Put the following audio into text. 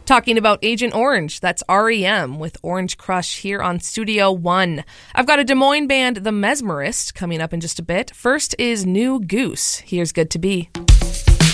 Talking about Agent Orange, that's REM with Orange Crush here on Studio One. I've got a Des Moines band, The Mesmerist, coming up in just a bit. First is New Goose. Here's Good to Be.